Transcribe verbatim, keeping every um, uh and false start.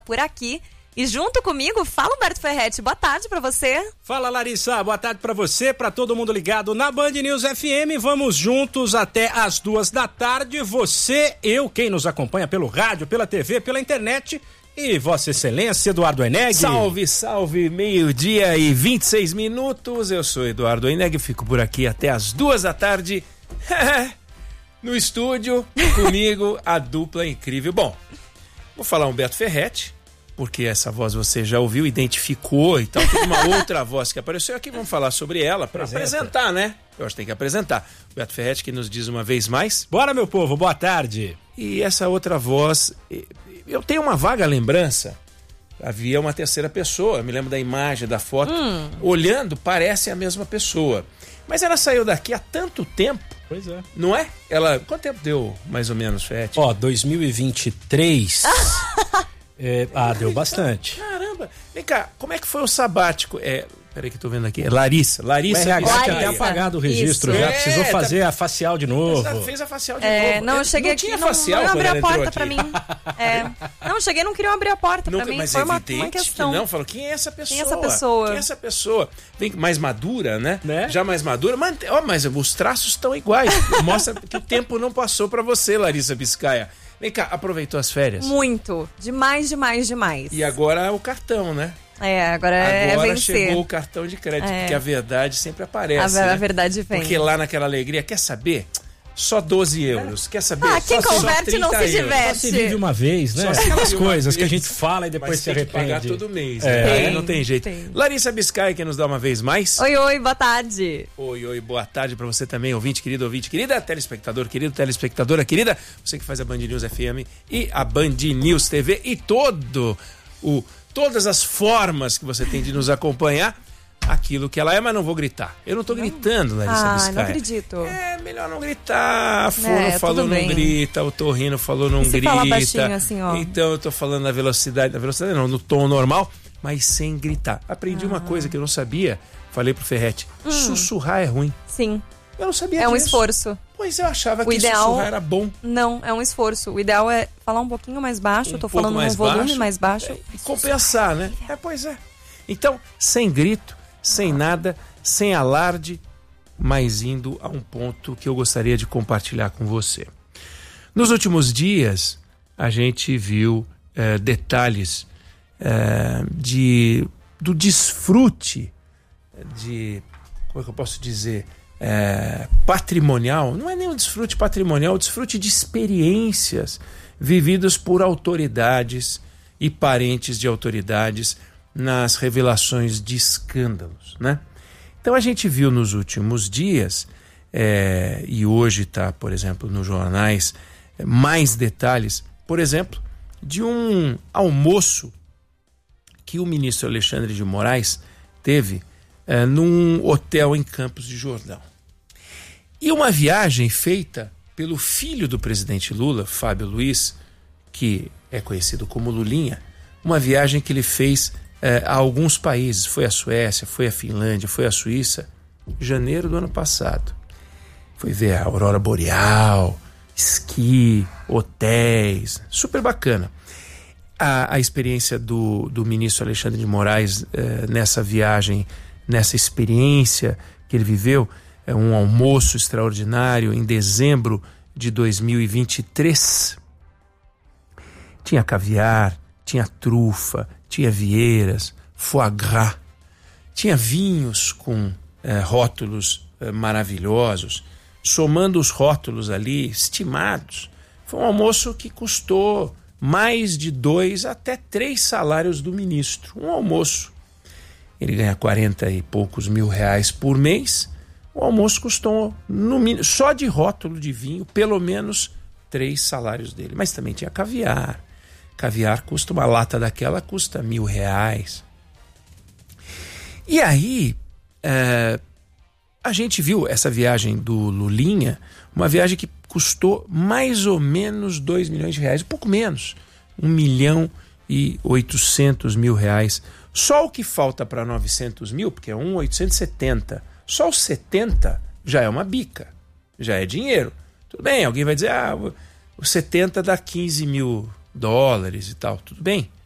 por aqui. E junto comigo, fala Humberto Ferretti, boa tarde pra você. Fala Larissa, boa tarde pra você, pra todo mundo ligado na Band News F M. Vamos juntos até as duas da tarde. Você, eu, quem nos acompanha pelo rádio, pela T V, pela internet e Vossa Excelência Eduardo Oineg. Salve, salve, meio-dia e vinte e seis minutos. Eu sou Eduardo Oineg, fico por aqui até as duas da tarde. No estúdio, comigo, a dupla incrível. Bom, vou falar Humberto Ferretti, porque essa voz você já ouviu, identificou e tal. Tem uma outra voz que apareceu aqui, vamos falar sobre ela para apresentar, né? Eu acho que tem que apresentar. Humberto Ferretti que nos diz uma vez mais. Bora, meu povo, boa tarde. E essa outra voz, eu tenho uma vaga lembrança. Havia uma terceira pessoa, eu me lembro da imagem, da foto. Hum. Olhando, parece a mesma pessoa. Mas ela saiu daqui há tanto tempo. Pois é. Não é? Ela, quanto tempo deu, mais ou menos, Ferretti? Ó, dois mil e vinte e três... É, ah, deu bastante. Caramba! Vem cá, como é que foi o sabático? É, peraí que eu tô vendo aqui. É Larissa. Larissa. O R H tinha até apagado o registro, isso. já é, precisou fazer tá... a facial de novo. Ela fez a facial de é, novo. Não, eu cheguei não aqui, tinha não, facial não abriu a porta aqui. pra mim. É. Não, eu cheguei e não queriam abrir a porta Nunca, pra mim. Mas foi é uma, evidente uma questão. Que não, falou, quem é essa pessoa? Quem é essa pessoa? Quem é essa pessoa? Vem mais madura, né? né? Já mais madura. Mas, ó, mas os traços estão iguais. Mostra que o tempo não passou pra você, Larissa Biscaia. Vem cá, aproveitou as férias? Muito. Demais, demais, demais. E agora o cartão, né? É, agora, é Agora vencer. chegou o cartão de crédito, é. porque a verdade sempre aparece. A, né? a verdade vem. Porque lá naquela alegria, quer saber? Só doze euros. Quer saber? Ah, quem só, converte só não se diverte. Só se vive uma vez, né? Aquelas coisas que a gente fala e depois Mas se tem arrepende. que pagar todo mês. É. Né? Tem, não tem jeito. Tem. Larissa Biscaia, que nos dá uma vez mais. Oi, oi, boa tarde. Oi, oi, boa tarde pra você também, ouvinte querido, ouvinte querida, telespectador querido, telespectadora querida, você que faz a Band News F M e a Band News T V e todo o, todas as formas que você tem de nos acompanhar. Aquilo que ela é, mas não vou gritar. Eu não tô não. gritando, Larissa ah, Biscaia. não acredito. É, melhor não gritar. A Fono é, falou não grita, o Torrino falou não se grita. Fala baixinho assim, ó. Então eu tô falando na velocidade, na velocidade não, no tom normal, mas sem gritar. Aprendi ah. uma coisa que eu não sabia, falei pro Ferretti, hum. sussurrar é ruim. Sim. Eu não sabia É disso. um esforço. Pois eu achava o que ideal... sussurrar era bom. Não, é um esforço. O ideal é falar um pouquinho mais baixo, um eu tô falando num volume mais baixo. É, compensar, né? É, pois é. Então, sem grito, sem nada, sem alarde, mas indo a um ponto que eu gostaria de compartilhar com você. Nos últimos dias, a gente viu é, detalhes é, de, do desfrute de, como é que eu posso dizer, é, patrimonial, não é nem um desfrute patrimonial, é um desfrute de experiências vividas por autoridades e parentes de autoridades nas revelações de escândalos, né? Então a gente viu nos últimos dias, é, e hoje está, por exemplo, nos jornais, é, mais detalhes, por exemplo, de um almoço que o ministro Alexandre de Moraes teve é, num hotel em Campos de Jordão. E uma viagem feita pelo filho do presidente Lula, Fábio Luiz, que é conhecido como Lulinha, uma viagem que ele fez É, a alguns países, foi a Suécia, foi a Finlândia, foi a Suíça, em janeiro do ano passado. Foi ver a aurora boreal, esqui, hotéis, super bacana. A, a experiência do, do ministro Alexandre de Moraes eh, nessa viagem, nessa experiência que ele viveu, é um almoço extraordinário em dezembro de dois mil e vinte e três. Tinha caviar, tinha trufa, tinha vieiras, foie gras, tinha vinhos com eh, rótulos eh, maravilhosos, somando os rótulos ali, estimados. Foi um almoço que custou mais de dois até três salários do ministro. Um almoço. Ele ganha quarenta e poucos mil reais por mês. O almoço custou, no, só de rótulo de vinho, pelo menos três salários dele. Mas também tinha caviar. Caviar custa, uma lata daquela custa mil reais. E aí, é, a gente viu essa viagem do Lulinha, uma viagem que custou mais ou menos dois milhões de reais, um pouco menos, um milhão e oitocentos mil reais. Só o que falta para novecentos mil, porque é um oitocentos e setenta, só os setenta já é uma bica, já é dinheiro. Tudo bem, alguém vai dizer, ah, o setenta dá quinze mil dólares e tal, tudo bem.